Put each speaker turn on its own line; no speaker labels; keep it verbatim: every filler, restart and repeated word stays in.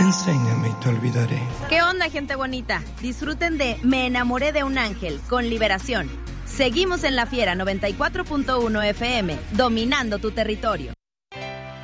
Enséñame y te olvidaré.
¿Qué onda, gente bonita? Disfruten de Me enamoré de un ángel con Liberación. Seguimos en La Fiera noventa y cuatro punto uno F M, dominando tu territorio.